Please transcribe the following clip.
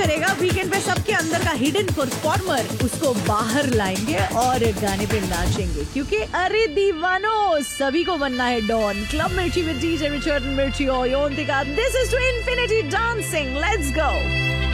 करेगा वीकेंड पे सबके अंदर का हिडन परफॉर्मर, उसको बाहर लाएंगे और गाने पे नाचेंगे, क्योंकि अरे दीवानो सभी को बनना है डॉन। क्लब मिर्ची विद डीजे रिचर्ड मिर्ची और योन्तिका, this is to infinity dancing, let's go.